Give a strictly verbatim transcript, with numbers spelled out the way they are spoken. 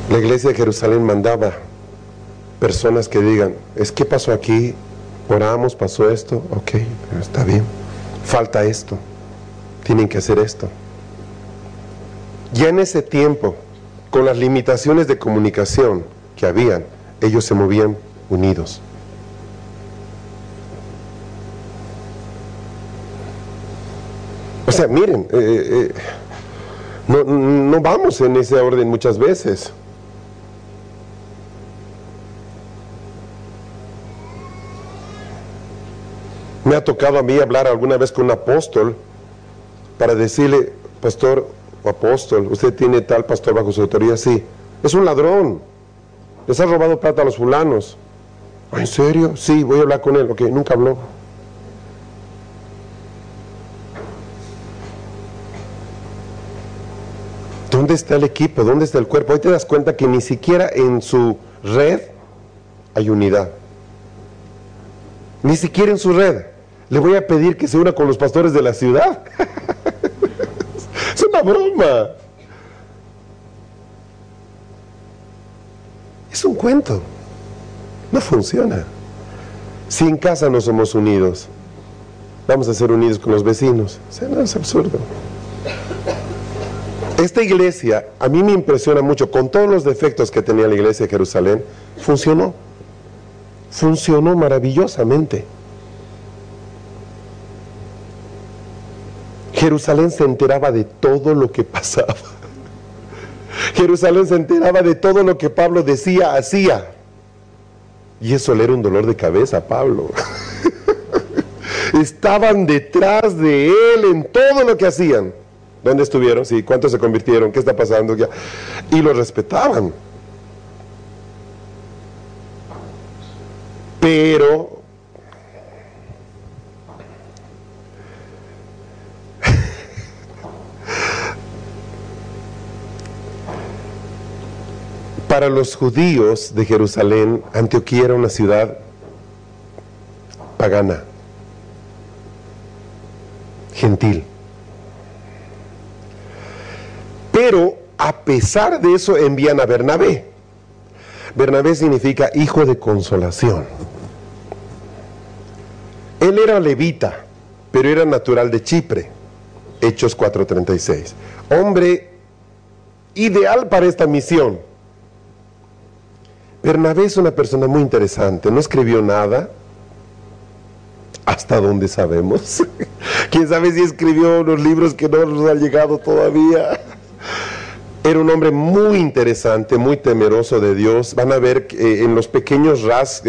La iglesia de Jerusalén mandaba personas que digan, es que pasó aquí, oramos, pasó esto, ok, está bien, falta esto, tienen que hacer esto. Ya en ese tiempo, con las limitaciones de comunicación que habían, ellos se movían unidos. O sea, miren, eh, eh, no, no vamos en ese orden muchas veces. Me ha tocado a mí hablar alguna vez con un apóstol para decirle, pastor o apóstol, usted tiene tal pastor bajo su autoridad, sí, es un ladrón, les ha robado plata a los fulanos. ¿En serio? Sí, voy a hablar con él. Ok, nunca habló. ¿Dónde está el equipo? ¿Dónde está el cuerpo? Hoy te das cuenta que ni siquiera en su red hay unidad. Ni siquiera en su red. Le voy a pedir que se una con los pastores de la ciudad. Es una broma. Es un cuento. No funciona. Si en casa no somos unidos, vamos a ser unidos con los vecinos. O sea, no, es absurdo. Esta iglesia, a mí me impresiona mucho, con todos los defectos que tenía la iglesia de Jerusalén, funcionó. Funcionó maravillosamente. Jerusalén se enteraba de todo lo que pasaba. Jerusalén se enteraba de todo lo que Pablo decía, hacía. Y eso le era un dolor de cabeza a Pablo. Estaban detrás de él en todo lo que hacían. ¿Dónde estuvieron? Sí, ¿cuántos se convirtieron? ¿Qué está pasando? Y lo respetaban. Pero para los judíos de Jerusalén, Antioquía era una ciudad pagana, gentil. Pero a pesar de eso envían a Bernabé. Bernabé significa hijo de consolación. Él era levita, pero era natural de Chipre. Hechos cuatro treinta y seis. Hombre ideal para esta misión. Bernabé es una persona muy interesante. No escribió nada, hasta donde sabemos. Quién sabe si escribió unos libros que no nos han llegado todavía. Era un hombre muy interesante, muy temeroso de Dios. Van a ver eh, en los pequeños rasgos